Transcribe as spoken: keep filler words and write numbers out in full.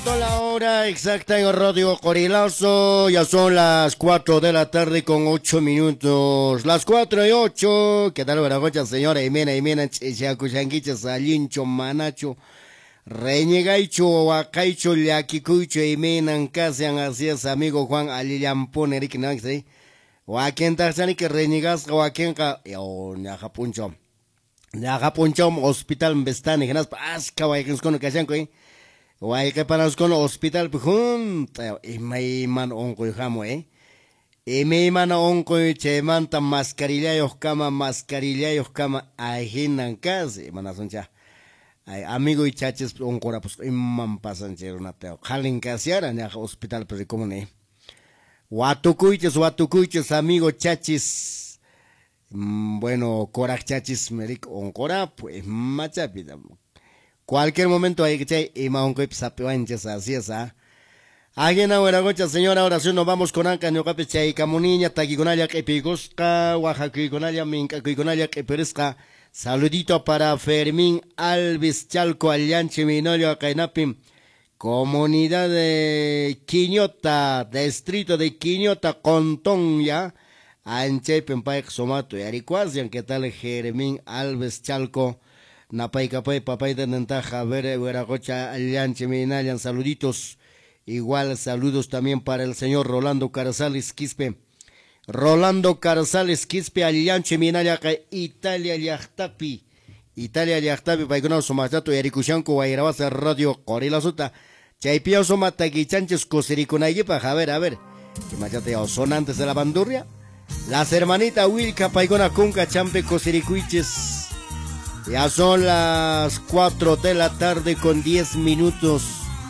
La hora exacta en Radio Corilazo, ya son las cuatro de la tarde con ocho minutos, las cuatro y ocho. ¿Qué tal, buenas noches, señora? Imena, Imena, Chichacuchanguicha, Salincho, Manacho, Reñegaicho, Huacaicho, Yaquicucho, Imena, Casian, así es, amigo Juan Aliliampón, Eric Naxi, Joaquín Tarzani, que renegas, Joaquín, o Najapuncho, Najapuncho, Hospital Mbestani, que nas pasca, Joaquín, con Cachanco, eh. Wai que para con hospital pujun y me man onco jamo eh y me man onco che manta mascarilla y cama mascarilla y cama ajinan casi manasoncha ay amigo y chaches onco pues imman pasan che una teo jalin casiara ya hospital pero como ne watucuiches watucuiches amigo chachis bueno corac chachis meric oncora pues machapida. Cualquier momento hay que chay y maunco psapiwanches así es ah. Alguien ahora gocha señora oración nos vamos con anca ñocape chay camuniña taquiconaya que pigosca oaxaquiconaya minca quiconaya que peresca. Saludito para Fermín Alves Chalco Allanche Minorio Cainapim. Comunidad de Quiñota, distrito de Quiñota, Contón ya. Anche Pempaik Somato y Aricuazian, ¿qué tal Fermín Alves Chalco? Napay capay papay de nentaja, ver Veragocha Allanche Minayan, saluditos. Igual saludos también para el señor Rolando Carzales Quispe. Rolando Carzales Quispe Allanche Minaya Italia Yachtapi. Italia Yachtapi Paigonao Somatato Yaricushanco Guairabasa Radio Corilazuta. Chaipia Somataki Chanches Cosiricunayipa. A ver, a ver. ¿Qué machateo son antes de la bandurria? Las hermanitas Wilca Paigona Cunca Champe Cosiricuiches. Ya son las cuatro de la tarde con diez minutos.